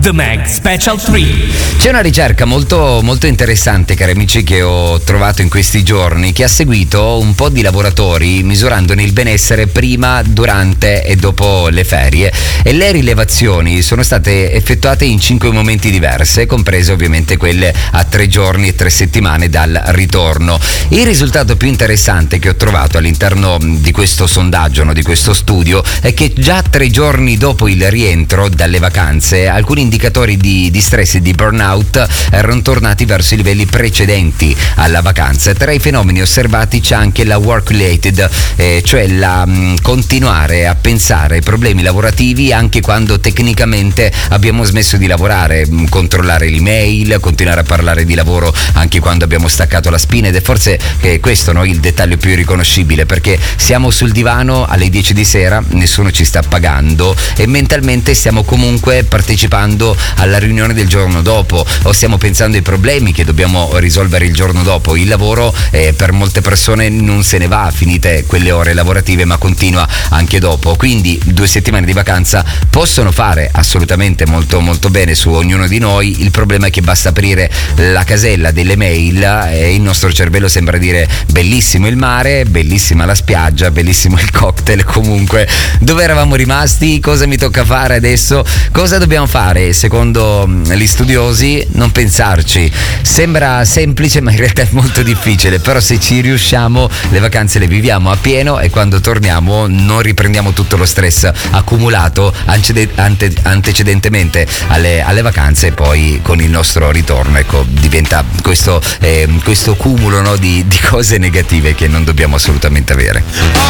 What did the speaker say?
The Mag Special 3. C'è una ricerca molto, molto interessante, cari amici, che ho trovato in questi giorni, che ha seguito un po' di lavoratori misurandone il benessere prima, durante e dopo le ferie, e le rilevazioni sono state effettuate in 5 momenti diverse, comprese ovviamente quelle a 3 giorni e 3 settimane dal ritorno. Il risultato più interessante che ho trovato all'interno di questo sondaggio, di questo studio, è che già 3 giorni dopo il rientro dalle vacanze alcuni indicatori di stress e di burnout erano tornati verso i livelli precedenti alla vacanza. Tra i fenomeni osservati c'è anche la work related, cioè la continuare a pensare ai problemi lavorativi anche quando tecnicamente abbiamo smesso di lavorare, controllare l'email, continuare a parlare di lavoro anche quando abbiamo staccato la spina, ed è forse questo il dettaglio più riconoscibile, perché siamo sul divano alle 10 di sera, nessuno ci sta pagando e mentalmente stiamo comunque partecipando alla riunione del giorno dopo, o stiamo pensando ai problemi che dobbiamo risolvere il giorno dopo. Il lavoro per molte persone non se ne va finite quelle ore lavorative, ma continua anche dopo. Quindi 2 settimane di vacanza possono fare assolutamente molto molto bene su ognuno di noi. Il problema è che basta aprire la casella delle mail e il nostro cervello sembra dire: bellissimo il mare, bellissima la spiaggia, bellissimo il cocktail, comunque dove eravamo rimasti, cosa mi tocca fare adesso, cosa dobbiamo fare? Secondo gli studiosi non pensarci. Sembra semplice ma in realtà è molto difficile, però se ci riusciamo le vacanze le viviamo a pieno e quando torniamo non riprendiamo tutto lo stress accumulato antecedentemente alle vacanze, e poi con il nostro ritorno diventa questo cumulo di cose negative che non dobbiamo assolutamente avere.